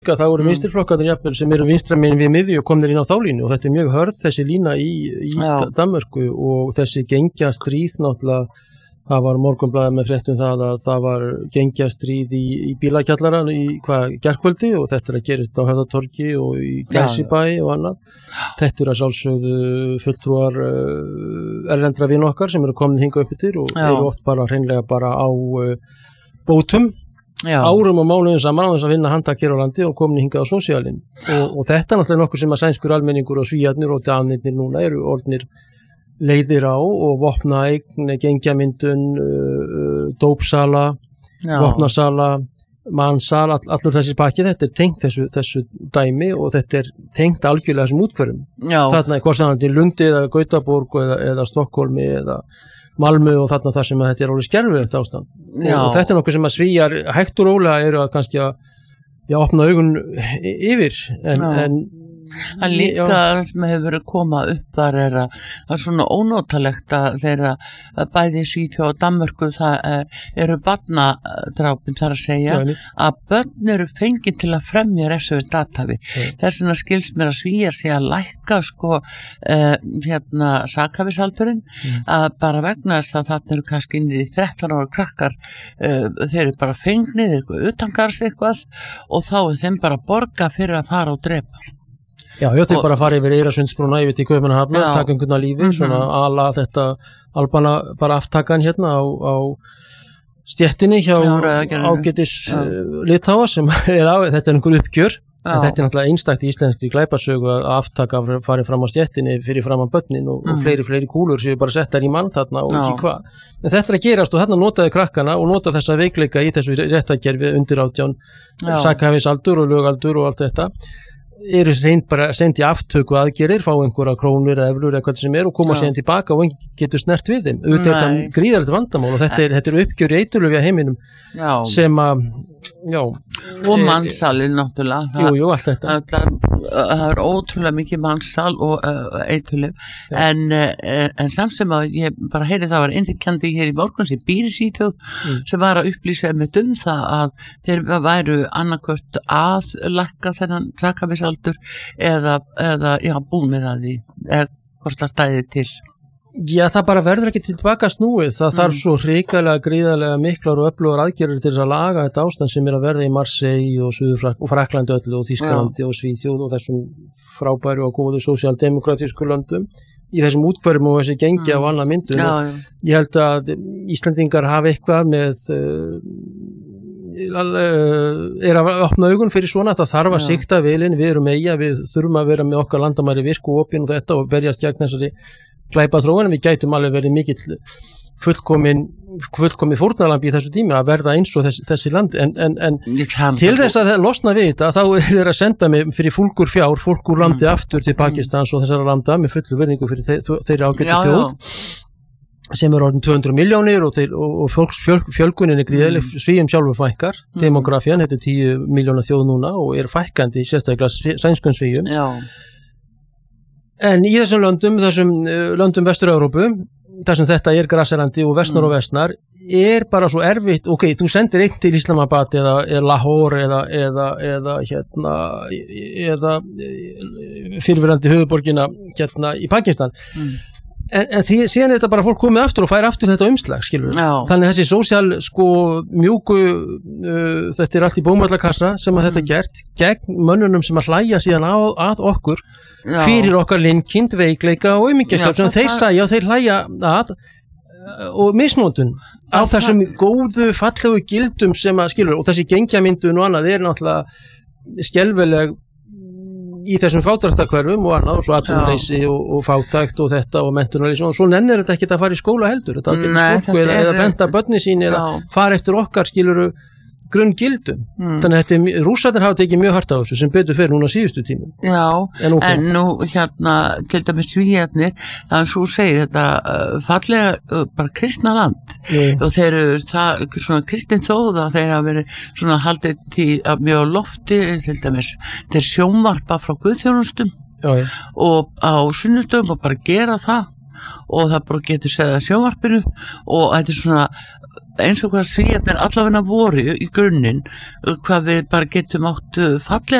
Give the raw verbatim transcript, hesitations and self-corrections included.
þá eru mm. vinstriflokkarnir jafnvel sem eru vinstra megin við miðju og komnir inn á þá línu og þetta er mjög hörð þessi lína í, í Danmörku og þessi gengjastríð náttúrulega það var Morgunblaðið með fréttum það að það var gengjastríð í, í bílakjallaran í hvað gerkvöldi og þetta er að gerist á Höfðatorgi og í Glæsibæ og annað. Þetta er að sjálfsögðu fulltrúar uh, erlendra vin okkar sem eru komin hingað upp yfir og Já. Eru oft bara hreinlega bara á uh, bótum Já. Árum og mánuðum saman á þess að vinna handtak hér á landi og komin hingað á sósíalinn og, og þetta er náttúrulega nokkuð sem að sænskur almenningur og svíjarnir og danirnir núna eru orðnir leiðir á og vopna eign, gengjamyndun, uh, dópsala, Já. Vopnasala, mannsala, all, allur þessi pakki, þetta er tengt þessu, þessu dæmi og þetta er tengt algjörlega þessum útkvörum. Þarna er hvort saman til Lundi eða Gautaborg eða, eða Stokkólmi eða Malmö og þarna þar sem að þetta er alveg skelfilegt ástand. Og, og þetta er nokkuð sem að Svíjar hægt og rólega eru að kannski að já, opna augun yfir en, en Það líka það sem hefur verið koma upp þar er að það er svona ónótalegt að þeirra bæði Svíþjóð og Danmörku það eru barnadrápin þar að segja Já, að börn eru fengið til að fremja refsivert athæfi. Þess vegna skilst mér að Svíjar sé að lækka sko uh, hérna sakhæfisaldurinn mm. að bara vegna þess að þarna eru kannski inn í þrettán ára krakkar uh, þeir eru bara fengnið eitthvað utangars eitthvað og þá er þeim bara borga fyrir að fara og drepa. Já, ég þau bara fara yfir Eyrarsundsbrúna yfir til Kaupmannahafnar, taka einhvern að lífi, mm-hmm. svona ala þetta albana bara aftakan hérna á, á stjettinni hjá ágætis uh, Litháa sem er á, þetta er einhver uppgjör, Já. En þetta er náttúrulega einstakt í íslenskri glæpasögu að aftaka farið fram á stjettinni fyrir fram á börnin og, mm. og fleiri, fleiri kúlur sem bara settar í mann þarna og ekki hvað. En þetta er að gerast og þarna notaði krakkana og notaði þessa veikleika í þessu réttakerfi undir átján, sakhæfisaldur og lögaldur og allt þetta. Eru reynd bara sendi aftöku aðgerir, fá einhverja krónur eða eflur eða hvað sem er og koma síðan tilbaka og enginn getur snert við þeim. Auðvitað er þetta gríðarlegt vandamál og þetta er, þetta er uppgjör í eiturlyfja heiminum Já. Sem að, já. Og mannsalinn náttúrulega. Það, jú, jú, allt þetta. Það, það er ótrúlega mikið mannsal og uh, eiturlyf en, uh, en samt sem að ég bara heyri það var innrykjandi hér í morgun sem býr í Svíþjóð mm. sem var að upplýsa með um það að þeir væru annarkvört að lækka þennan sakhæfisaldur eða, eða já, búnir að því eða hvort það stæði til. Já, það bara verður ekki tilbaka snúið. Það mm. þarf svo hrikalega, gríðarlega miklar og öflugar aðgerðir til þess að laga þetta ástand sem er að verða í Marseille og Suður- og Frakklandi öllu og Þýskalandi og Svíþjóð og þessum frábæru og góðu sósíaldemókratísku löndum í þessum útkvörum og þessi gengi mm. á annað myndum. Já, já. Ég held að Íslendingar hafa eitthvað með uh, er að opna augun fyrir svona, það þarf að sikta vilin, við erum eiga, við þurfum að vera með okkar landamæri virku og opin og þetta og berjast gegn þessari glæpaþróun en við gætum alveg verið mikill fullkomin fullkomin fórnarlamb í þessu tími að verða eins og þessi, þessi land en, en, en til þess að það losna við þetta þá er þeir að senda mig fyrir fólkur fjár fólkur landi mm. aftur til Pakistans og þessara landa með fullu virðingu fyrir þeir, þeirri ágættu þjóð já. Sem er orðin tvö hundruð milljónir og, þeir, og, og fólks fjöl, fjölgunin er gríðileg mm. Svíum sjálfur fækkar, mm. demografían þetta er tíu milljóna þjóð núna og er fækkandi sérstaklega sænskum Svíum já. En í þessum löndum, þessum löndum Vestur-Evrópu, þar sem þetta er grasserandi og vestnar mm. og vestnar, er bara svo erfitt, ok, þú sendir einn til Islamabad eða, eða Lahore eða, eða, eða, hérna, eða fyrirverandi höfuðborgina hérna í Pakistan. Mm. En, en því, síðan er þetta bara fólk komið aftur og fær aftur þetta umslag, skilur við. Þannig þessi sósíal, sko, mjúku, uh, þetta er allt í bómallakassa sem að þetta gert, gegn mönnunum sem að hlæja síðan á, að okkur, Já. Fyrir okkar linkind, veikleika og aumingjastaf sem þeir sæja og þeir hlæja að og misnótun á þessum góðu, fallegu gildum sem að, skilur, og þessi gengjamyndun og annað er náttúrulega skelfileg í þessum fátæktarhverfum og annað og svo atvinnuleysi og, og fátækt og þetta og menntunarleysi og svo nennir þetta ekki að fara í skóla heldur þetta ágæti skóku eða, eða benda börni sín eða fara eftir okkar skiluru grunngildum. Mm. Þannig að þetta er rússarnir hafa tekið mjög hart á þessu sem betur fyrir núna síðustu tímum. Já, en, okay. en nú hérna til dæmis Svíjarnir þannig að svo segir þetta uh, fallega uh, bara kristna land mm. og þeir eru það svona kristin þóða þeir hafa verið svona haldið til að mjög lofti til dæmis þeir sjónvarpa frá guðþjónustum já, já. Og á sunnudöfum og bara gera það og það bara getur segða sjónvarpinu og þetta er svona eins og hvað svíjarnir allavegna voru í grunninn, hvað við bara getum átt fallega